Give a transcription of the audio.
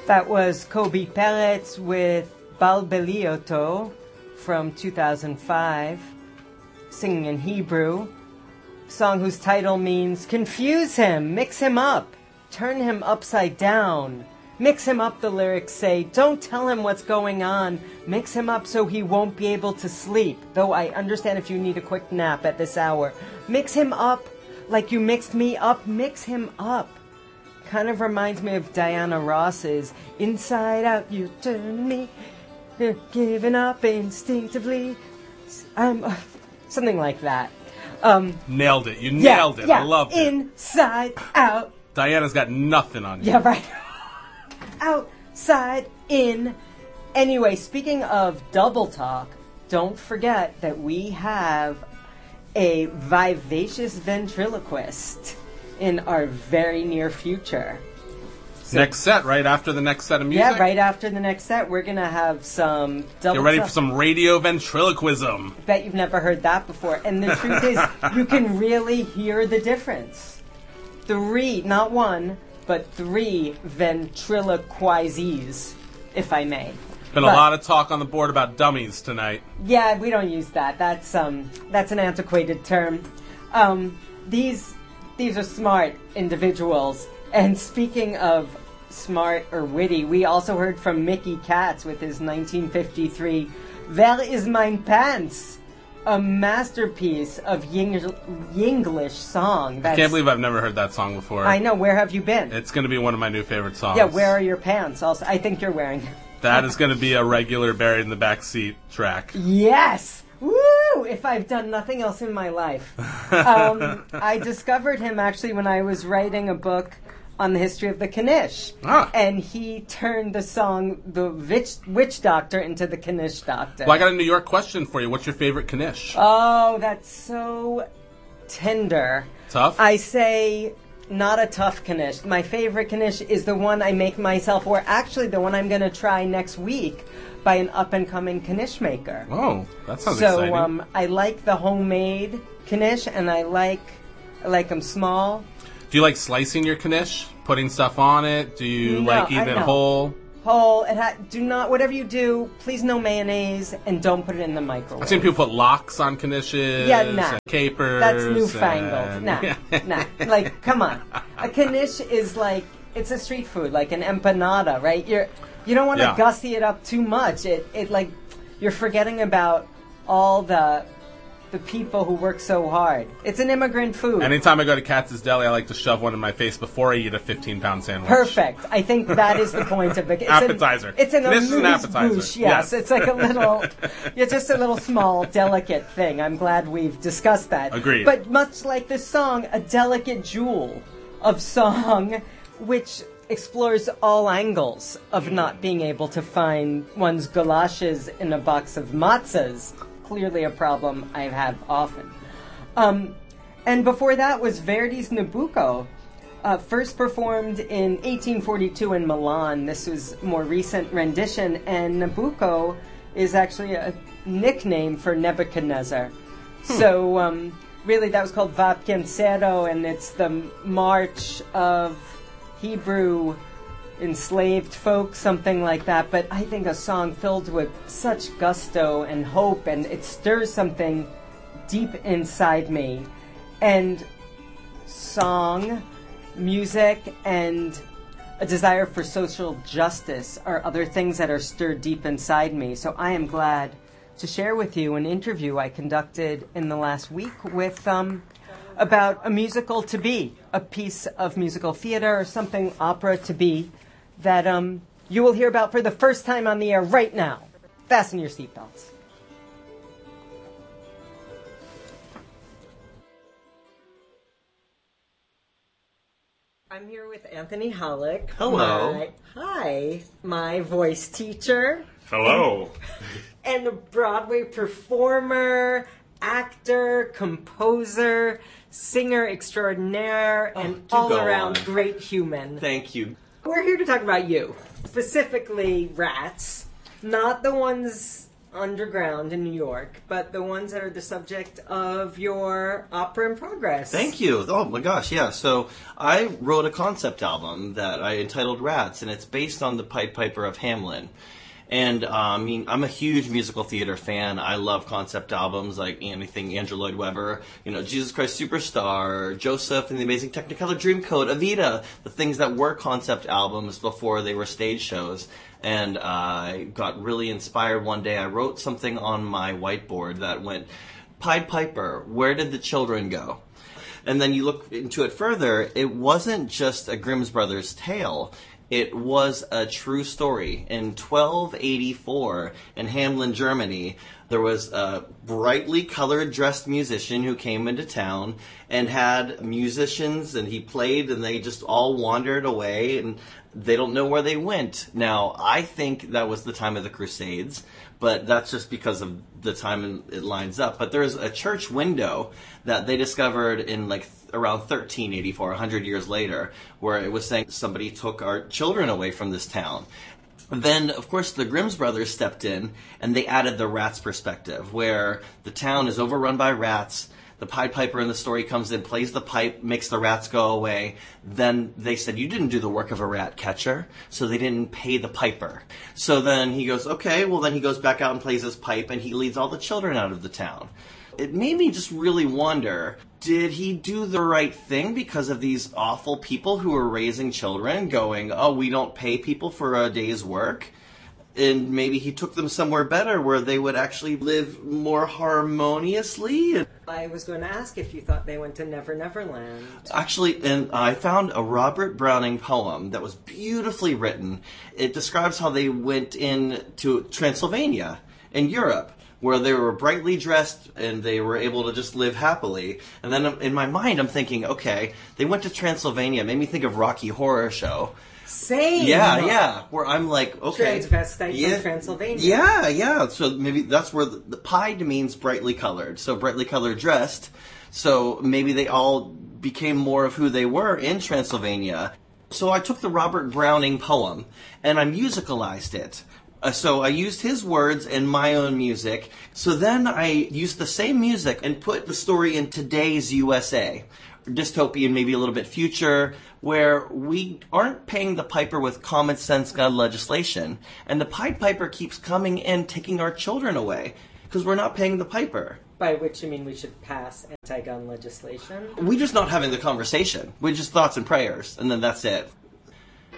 That was Kobe Peretz with Balbelioto from 2005, singing in Hebrew. Song whose title means confuse him, mix him up, turn him upside down. Mix him up, the lyrics say. Don't tell him what's going on. Mix him up so he won't be able to sleep. Though I understand if you need a quick nap at this hour. Mix him up like you mixed me up. Mix him up. Kind of reminds me of Diana Ross's Inside Out You Turn Me, giving up instinctively. Something like that. Nailed it. You nailed it. Yeah, I loved it. Inside Out. Diana's got nothing on you. Yeah, right. Outside in. Anyway, speaking of double talk, don't forget that we have a vivacious ventriloquist in our very near future. So, next set, right after the next set of music? Yeah, right after the next set, we're going to have some double Get ready talk. for some radio ventriloquism. I bet you've never heard that before. And the truth is, you can really hear the difference. 3, not 1, but 3 ventriloquises, if I may. Been a lot of talk on the board about dummies tonight. Yeah, we don't use that. That's an antiquated term. These are smart individuals. And speaking of smart or witty, we also heard from Mickey Katz with his 1953 Wer is mein Pants? A masterpiece of Yinglish song. I can't believe I've never heard that song before. I know. Where have you been? It's going to be one of my new favorite songs. Yeah, Where Are Your Pants? Also, I think you're wearing. That is going to be a regular Buried in the Backseat track. Yes! Woo! If I've done nothing else in my life. I discovered him actually when I was writing a book on the history of the Knish. Ah. And he turned the song The Witch Doctor into the Knish Doctor. Well, I got a New York question for you. What's your favorite Knish? Oh, that's so tender. Tough? I say not a tough Knish. My favorite Knish is the one I make myself, or actually the one I'm going to try next week by an up-and-coming Knish maker. Oh, that sounds exciting. So I like the homemade Knish, and I like them small. Do you like slicing your Knish? Putting stuff on it? Do you like eating it whole? Whole. Do not, whatever you do, please no mayonnaise, and don't put it in the microwave. I've seen people put locks on Knishes. Yeah, nah. And capers. That's newfangled. Nah. Like, come on. A Knish is like, it's a street food, like an empanada, right? You don't want to gussy it up too much. It like, you're forgetting about all the people who work so hard. It's an immigrant food. Anytime I go to Katz's Deli, I like to shove one in my face before I eat a 15-pound sandwich. Perfect. I think that is the point of it. It's appetizer. It's an appetizer. Bouche, yes. It's like a little, just a little small, delicate thing. I'm glad we've discussed that. Agreed. But much like this song, a delicate jewel of song, which explores all angles of not being able to find one's galoshes in a box of matzahs. Clearly a problem I have often. And before that was Verdi's Nabucco, first performed in 1842 in Milan. This was a more recent rendition, and Nabucco is actually a nickname for Nebuchadnezzar. So really that was called Va Pensiero, and it's the march of Hebrew enslaved folk, something like that. But I think a song filled with such gusto and hope, and it stirs something deep inside me. And song, music, and a desire for social justice are other things that are stirred deep inside me. So I am glad to share with you an interview I conducted in the last week with about a musical to be, a piece of musical theater or something opera to be, that you will hear about for the first time on the air right now. Fasten your seatbelts. I'm here with Anthony Hollick. Hello. My voice teacher. Hello. And a Broadway performer, actor, composer, singer extraordinaire, and all-around great human. Thank you. We're here to talk about you. Specifically, rats. Not the ones underground in New York, but the ones that are the subject of your opera in progress. Thank you. Oh my gosh, yeah. So I wrote a concept album that I entitled Rats, and it's based on the Pied Piper of Hamelin. And I mean, I'm a huge musical theater fan. I love concept albums like anything Andrew Lloyd Webber, Jesus Christ Superstar, Joseph and the Amazing Technicolor Dreamcoat, Evita, the things that were concept albums before they were stage shows. And I got really inspired one day. I wrote something on my whiteboard that went, Pied Piper, where did the children go? And then you look into it further, it wasn't just a Grimm's Brothers tale. It was a true story. In 1284, in Hamelin, Germany, there was a brightly colored dressed musician who came into town and had musicians, and he played, and they just all wandered away, and they don't know where they went. Now, I think that was the time of the Crusades, but that's just because of the time it lines up. But there's a church window that they discovered in around 1384, 100 years later, where it was saying somebody took our children away from this town. Then, of course, the Grimm's brothers stepped in, and they added the rats perspective, where the town is overrun by rats. The Pied Piper in the story comes in, plays the pipe, makes the rats go away. Then they said, you didn't do the work of a rat catcher, so they didn't pay the piper. So then he goes, okay, well then he goes back out and plays his pipe, and he leads all the children out of the town. It made me just really wonder, did he do the right thing because of these awful people who were raising children going, oh, we don't pay people for a day's work? And maybe he took them somewhere better where they would actually live more harmoniously. I was going to ask if you thought they went to Never Never Land. Actually, and I found a Robert Browning poem that was beautifully written. It describes how they went into Transylvania in Europe, where they were brightly dressed and they were able to just live happily. And then in my mind, I'm thinking, okay, they went to Transylvania. It made me think of Rocky Horror Show. Same. Yeah. Where I'm like, okay. Transvestite from Transylvania. Yeah. So maybe that's where the pied means brightly colored. So brightly colored dressed. So maybe they all became more of who they were in Transylvania. So I took the Robert Browning poem and I musicalized it. So I used his words and my own music. So then I used the same music and put the story in today's USA. Dystopian, maybe a little bit future, where we aren't paying the piper with common sense gun legislation. And the Pied Piper keeps coming in, taking our children away, because we're not paying the piper. By which you mean we should pass anti-gun legislation? We're just not having the conversation. We're just thoughts and prayers, and then that's it.